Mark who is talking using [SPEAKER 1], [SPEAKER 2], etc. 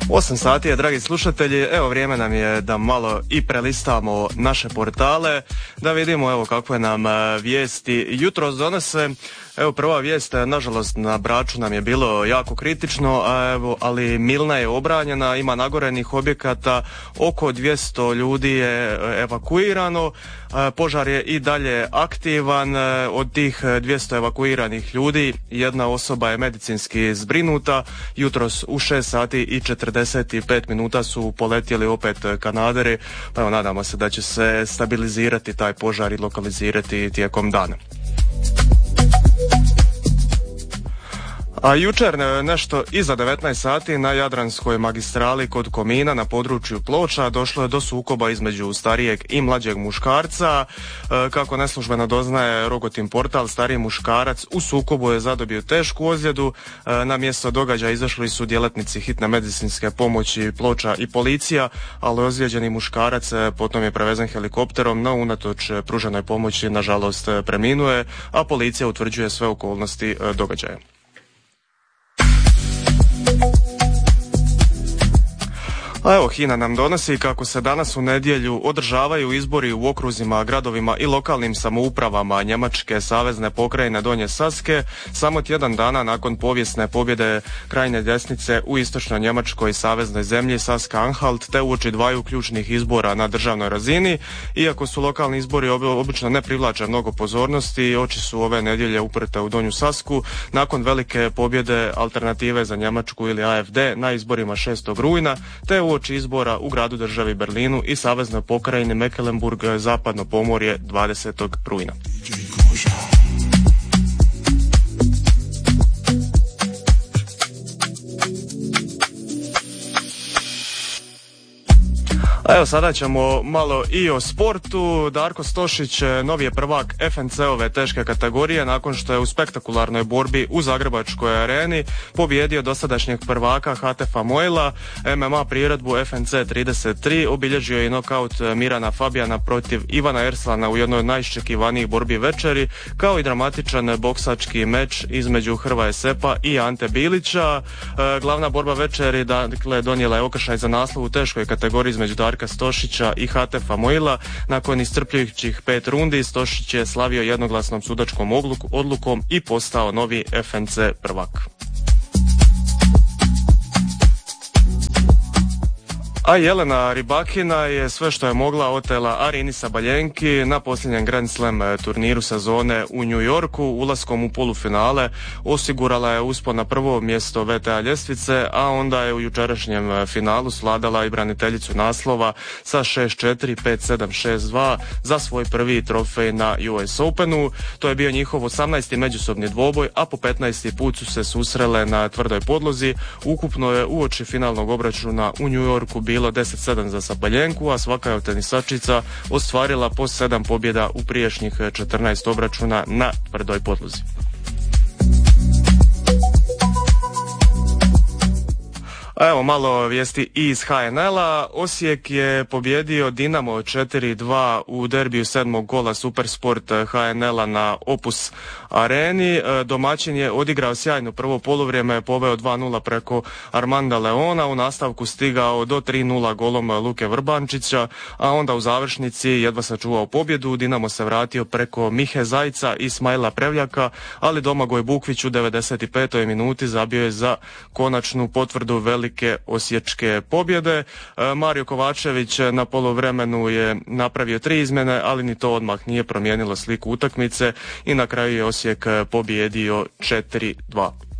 [SPEAKER 1] 8 sati je, dragi slušatelji, evo vrijeme nam je da malo i prelistamo naše portale, da vidimo evo kakve nam vijesti jutros donose. Evo prva vijest, nažalost na Braču nam je bilo jako kritično, ali Milna je obranjena, ima nagorenih objekata, oko 200 ljudi je evakuirano, požar je i dalje aktivan, od tih 200 evakuiranih ljudi jedna osoba je medicinski zbrinuta, jutros u 6 sati i 45 minuta su poletjeli opet kanaderi, pa evo nadamo se da će se stabilizirati taj požar i lokalizirati tijekom dana. A jučer nešto iza 19 sati na Jadranskoj magistrali kod Komina na području Ploča došlo je do sukoba između starijeg i mlađeg muškarca. Kako neslužbeno doznaje Rogotin portal, stariji muškarac u sukobu je zadobio tešku ozljedu. Na mjesto događaja izašli su djelatnici hitne medicinske pomoći Ploča i policija, ali ozlijeđeni muškarac potom je prevezen helikopterom, no unatoč pruženoj pomoći nažalost preminuo je, a policija utvrđuje sve okolnosti događaja. A evo, HINA nam donosi kako se danas u nedjelju održavaju izbori u okruzima, gradovima i lokalnim samoupravama Njemačke savezne pokrajine Donje Saske, samo tjedan dana nakon povijesne pobjede krajnje desnice u istočnoj njemačkoj saveznoj zemlji Saska-Anhalt, te uoči dvaju ključnih izbora na državnoj razini. Iako su lokalni izbori obično ne privlače mnogo pozornosti, oči su ove nedjelje uprte u Donju Sasku nakon velike pobjede Alternative za Njemačku ili AFD na izborima 6. rujna, te uoči izbora u gradu državi Berlinu i saveznoj pokrajini Mecklenburg zapadno pomorje 20. rujna. A evo sada ćemo malo i o sportu. Darko Stošić novi je prvak FNC-ove teške kategorije nakon što je u spektakularnoj borbi u Zagrebačkoj areni pobijedio dosadašnjeg prvaka Hatefa Mojla. MMA priredbu FNC 33 obilježio je i nokaut Mirana Fabijana protiv Ivana Erslana u jednoj od najiščekivanijih borbi večeri, kao i dramatičan boksački meč između Hrvoja Sepa i Ante Bilića. Glavna borba večeri donijela je okršaj za naslov u teškoj kategoriji između Darka Stošića i Hatefa Mojla. Nakon iscrpljujućih 5 rundi Stošić je slavio jednoglasnom sudačkom odlukom i postao novi FNC prvak. A Jelena Rybakina je sve što je mogla otela Arini Sabaljenki na posljednjem Grand Slam turniru sezone u New Yorku. Ulaskom u polufinale osigurala je uspon na prvo mjesto WTA ljestvice, a onda je u jučerašnjem finalu svladala i braniteljicu naslova sa 6-4, 5-7, 6-2 za svoj prvi trofej na US Openu. To je bio njihov 18. međusobni dvoboj, a po 15. put su se susrele na tvrdoj podlozi. Ukupno je uoči finalnog obračuna u New Yorku bilo 10-7 za Sabaljenku, a svaka je od tenisačica ostvarila po 7 pobjeda u prijašnjih 14 obračuna na tvrdoj podlozi. A evo malo vijesti iz HNL-a. Osijek je pobjedio Dinamo 4-2 u derbiju 7. kola Supersport HNL-a na Opus areni. Domaćin je odigrao sjajno prvo poluvrijeme, poveo 2-0 preko Armanda Leona, u nastavku stigao do 3-0 golom Luke Vrbančića, a onda u završnici jedva sačuvao pobjedu. Dinamo se vratio preko Mihe Zajca i Smajla Prevljaka, ali Domagoj Bukvić u 95. minuti zabio je za konačnu potvrdu velike osječke pobjede. Mario Kovačević na poluvremenu je napravio 3 izmjene, ali ni to odmah nije promijenilo sliku utakmice i na kraju je Osijek pobijedio 4-2.